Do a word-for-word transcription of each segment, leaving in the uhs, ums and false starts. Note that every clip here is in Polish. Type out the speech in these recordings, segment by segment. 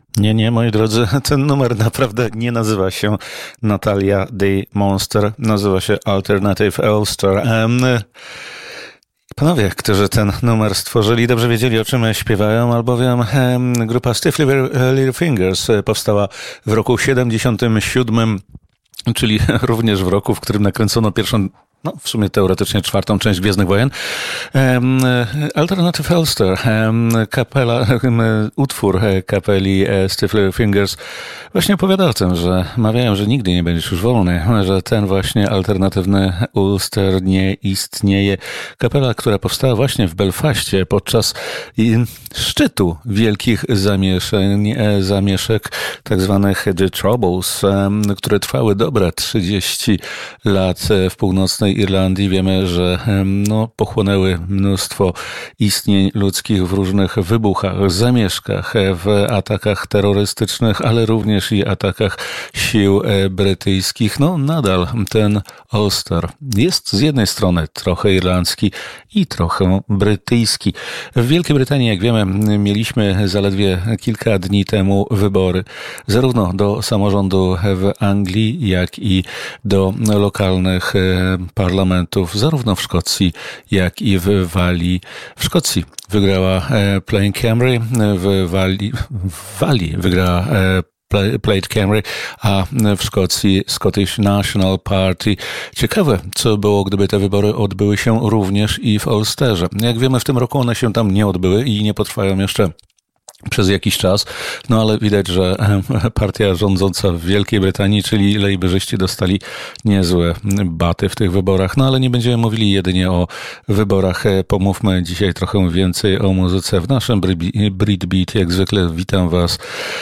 Nie, nie, moi drodzy, ten numer naprawdę nie nazywa się Natalia the Monster, nazywa się Alternative Ulster. Um, Panowie, którzy ten numer stworzyli, dobrze wiedzieli, o czym śpiewają, albowiem um, grupa Stiff Little Fingers powstała w roku siedemdziesiątym siódmym, czyli również w roku, w którym nakręcono pierwszą, no w sumie teoretycznie czwartą część Gwiezdnych Wojen. Um, Alternative Ulster, um, kapela, um, utwór kapeli Stiff Little Fingers właśnie opowiada o tym, że mawiają, że nigdy nie będziesz już wolny, że ten właśnie alternatywny Ulster nie istnieje. Kapela, która powstała właśnie w Belfaście podczas szczytu wielkich zamieszek, zamieszek tak zwanych The Troubles, um, które trwały dobre trzydzieści lat w północnej Irlandii. Wiemy, że no, pochłonęły mnóstwo istnień ludzkich w różnych wybuchach, zamieszkach, w atakach terrorystycznych, ale również i atakach sił brytyjskich. No nadal ten Ulster jest z jednej strony trochę irlandzki i trochę brytyjski. W Wielkiej Brytanii, jak wiemy, mieliśmy zaledwie kilka dni temu wybory, zarówno do samorządu w Anglii, jak i do lokalnych parlamentów, zarówno w Szkocji, jak i w Walii. W Szkocji wygrała Plaid Cymru, w Walii, w Walii wygrała Plaid Cymru, a w Szkocji Scottish National Party. Ciekawe, co było, gdyby te wybory odbyły się również i w Ulsterze. Jak wiemy, w tym roku one się tam nie odbyły i nie potrwają jeszcze przez jakiś czas, no ale widać, że partia rządząca w Wielkiej Brytanii, czyli lejbrzyści, dostali niezłe baty w tych wyborach, no ale nie będziemy mówili jedynie o wyborach. Pomówmy dzisiaj trochę więcej o muzyce w naszym Britbeat. Jak zwykle witam Was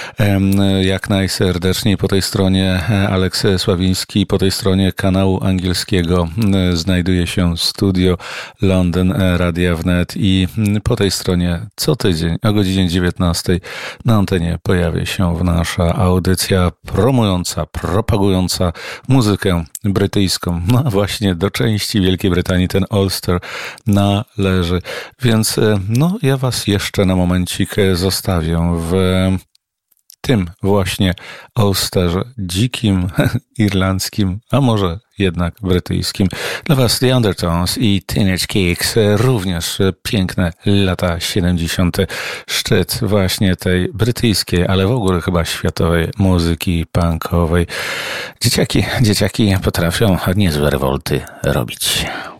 jak najserdeczniej po tej stronie Aleks Sławiński, po tej stronie kanału angielskiego znajduje się studio London Radia Wnet i po tej stronie co tydzień o godzinie dziewiętnastej na antenie pojawia się nasza audycja promująca, propagująca muzykę brytyjską. No właśnie do części Wielkiej Brytanii ten Ulster należy. Więc no ja Was jeszcze na momencik zostawię w tym właśnie Ulsterze dzikim, irlandzkim, a może jednak brytyjskim. Dla Was The Undertones i Teenage Kicks, również piękne lata siedemdziesiąte. Szczyt właśnie tej brytyjskiej, ale w ogóle chyba światowej muzyki punkowej. Dzieciaki, dzieciaki potrafią niezłe rewolty robić.